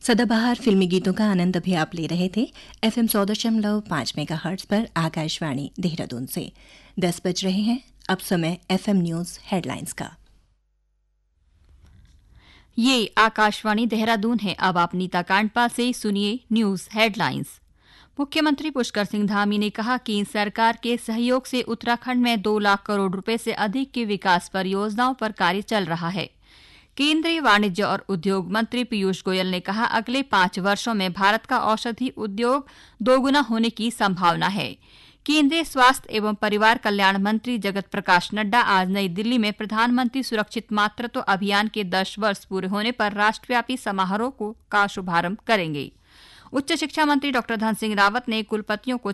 सदाबहार फिल्मी गीतों का आनंद अभी आप ले रहे थे FM 100.5 मेगाहर्ट्ज पर आकाशवाणी देहरादून से। 10 बज रहे हैं, अब समय FM न्यूज हेडलाइंस का। ये आकाशवाणी देहरादून है। अब आप नीता कांडपा से सुनिए न्यूज हेडलाइंस। मुख्यमंत्री पुष्कर सिंह धामी ने कहा कि सरकार के सहयोग से उत्तराखंड में 2 लाख करोड़ रुपए से अधिक की विकास परियोजनाओं पर कार्य चल रहा है। केंद्रीय वाणिज्य और उद्योग मंत्री पीयूष गोयल ने कहा, अगले 5 वर्षों में भारत का औषधि उद्योग दोगुना होने की संभावना है। केंद्रीय स्वास्थ्य एवं परिवार कल्याण मंत्री जगत प्रकाश नड्डा आज नई दिल्ली में प्रधानमंत्री सुरक्षित मातृत्व अभियान के 10 वर्ष पूरे होने पर राष्ट्रव्यापी समारोह का शुभारंभ करेंगे। उच्च शिक्षा मंत्री डॉ धन सिंह रावत ने कुलपतियों को